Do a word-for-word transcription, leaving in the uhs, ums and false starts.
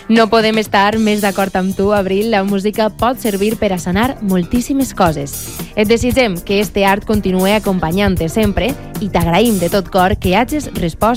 No podem estar més d'acord amb tu, Abril. La música pot servir per a sanar moltíssimes coses. Et desitgem que este art continue acompanyant-te sempre i t'agraïm de tot cor que hagis respost